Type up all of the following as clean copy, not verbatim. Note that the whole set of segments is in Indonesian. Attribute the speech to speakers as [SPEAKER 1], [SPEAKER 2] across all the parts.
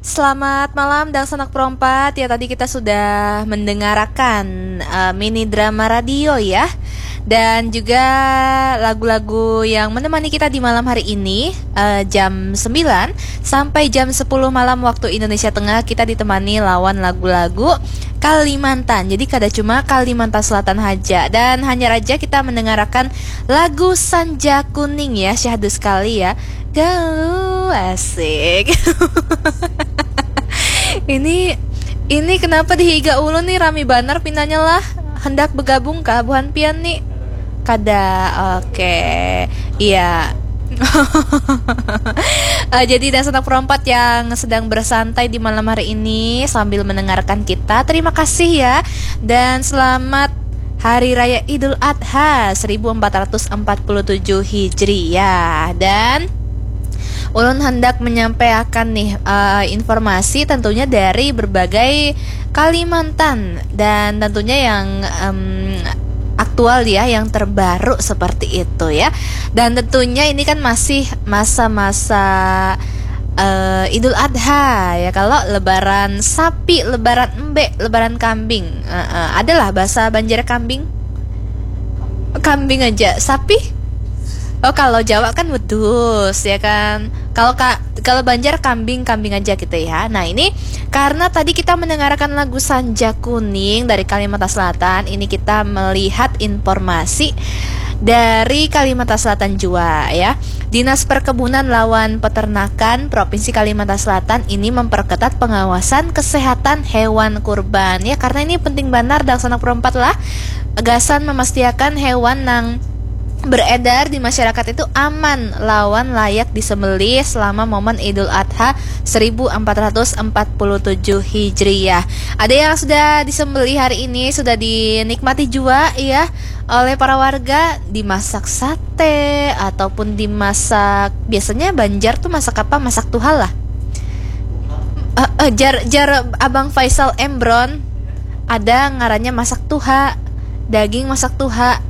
[SPEAKER 1] Selamat malam dan sanak perompat. Ya, tadi kita sudah mendengarkan mini drama radio ya. Dan juga lagu-lagu yang menemani kita di malam hari ini, jam 9 sampai jam 10 malam waktu Indonesia Tengah. Kita ditemani lawan lagu-lagu Kalimantan. Jadi kada cuma Kalimantan Selatan saja. Dan hanya aja kita mendengarkan lagu Sanja Kuning ya. Syahdu sekali ya. Galuh, asik. Ini kenapa dihiga ulun nih, Rami Banar pinanya lah. Hendak bergabung kah buhan pian nih? Kada, oke. Iya. Jadi dan sanak perempat yang sedang bersantai di malam hari ini sambil mendengarkan kita, terima kasih ya. Dan selamat Hari Raya Idul Adha 1447 Hijriah. Dan ulun hendak menyampaikan nih informasi tentunya dari berbagai Kalimantan dan tentunya yang aktual ya, yang terbaru seperti itu ya. Dan tentunya ini kan masih masa-masa Idul Adha ya. Kalau lebaran sapi, lebaran embek, lebaran kambing, adalah bahasa Banjar kambing aja, sapi. Oh, kalau Jawa kan wedus ya kan. Kalau Banjar kambing aja gitu ya. Nah, ini karena tadi kita mendengarkan lagu Sanja Kuning dari Kalimantan Selatan, ini kita melihat informasi dari Kalimantan Selatan juga ya. Dinas Perkebunan lawan Peternakan Provinsi Kalimantan Selatan ini memperketat pengawasan kesehatan hewan kurban ya, karena ini penting benar dan sanak perempat lah. Gasan memastikan hewan nang beredar di masyarakat itu aman lawan layak disembelih selama momen Idul Adha 1447 Hijriah. Ada yang sudah disembelih hari ini, sudah dinikmati juga ya oleh para warga, dimasak sate ataupun dimasak, biasanya Banjar tuh masak apa? Masak tuhal lah. Jar Abang Faisal Embron ada ngarannya masak tuha, daging masak tuha.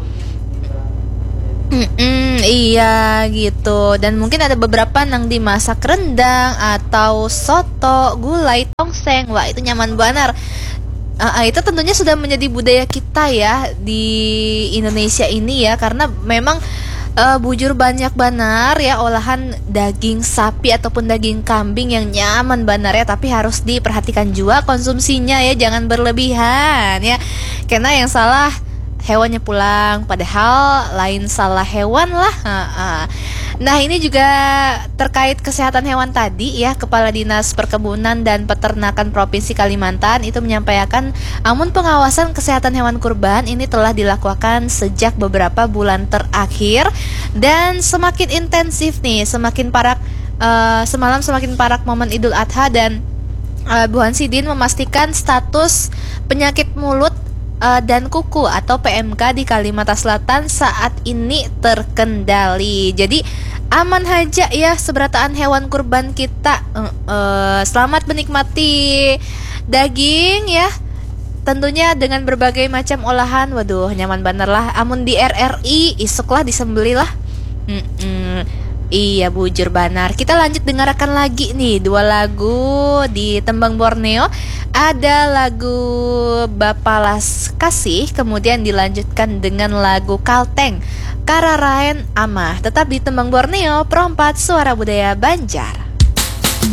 [SPEAKER 1] Iya gitu. Dan mungkin ada beberapa yang dimasak rendang atau soto, gulai, tongseng. Wah, itu nyaman banar. Itu tentunya sudah menjadi budaya kita ya di Indonesia ini ya, karena memang bujur banyak banar ya olahan daging sapi ataupun daging kambing yang nyaman banar ya, tapi harus diperhatikan juga konsumsinya ya, jangan berlebihan ya. Karena yang salah hewannya pulang, padahal lain salah hewan lah. Nah, ini juga terkait kesehatan hewan tadi ya, Kepala Dinas Perkebunan dan Peternakan Provinsi Kalimantan itu menyampaikan amun pengawasan kesehatan hewan kurban ini telah dilakukan sejak beberapa bulan terakhir dan semakin intensif nih, semakin parak semalam semakin parak momen Idul Adha. Dan Bu Hansidin memastikan status penyakit mulut dan kuku atau PMK di Kalimantan Selatan saat ini terkendali. Jadi aman aja ya seberataan hewan kurban kita. Selamat menikmati daging ya. Tentunya dengan berbagai macam olahan. Waduh, nyaman bener lah. Amun di RRI isuklah disembeli lah. Iya, bujur banar. Kita lanjut dengarkan lagi nih dua lagu di Tembang Borneo. Ada lagu Bapalas Kasih, kemudian dilanjutkan dengan lagu Kalteng Kararaen Amah. Tetap di Tembang Borneo, perompat suara budaya Banjar.